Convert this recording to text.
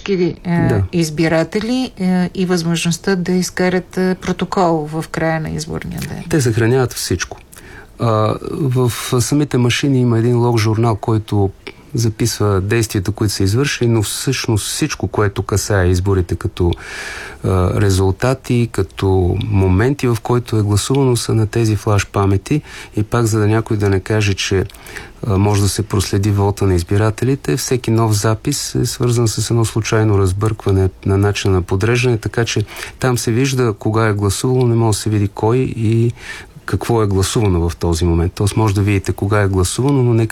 всички избиратели и възможността да изкарат протокол в края на изборния ден. Те съхраняват всичко. В самите машини има един лог журнал, който записва действията, които са извършили, но всъщност всичко, което касае изборите като резултати, като моменти, в който е гласувано, са на тези флаш памети. И пак, за да някой да не каже, че може да се проследи вота на избирателите, всеки нов запис е свързан с едно случайно разбъркване на начина на подреждане, така че там се вижда кога е гласувало, не може да се види кой и какво е гласувано в този момент. Тоест може да видите кога е гласувано, но не